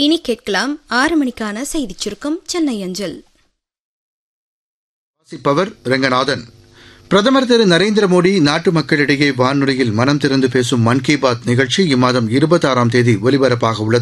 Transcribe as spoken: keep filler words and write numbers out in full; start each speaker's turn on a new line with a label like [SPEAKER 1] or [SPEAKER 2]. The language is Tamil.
[SPEAKER 1] இனி கேட்கலாம் ஆறு மணிக்கான செய்திச் சுருக்கம் சென்னை அஞ்சல்.
[SPEAKER 2] வாசிப்பவர் ரங்கநாதன். பிரதமர் திரு நரேந்திர மோடி நாட்டு மக்களிடையே வானொலியில் மனம் திறந்து பேசும் மன் கி பாத் நிகழ்ச்சி இம்மாதம் இருபத்தாறாம் தேதி ஒலிபரப்பாக உள்ளது.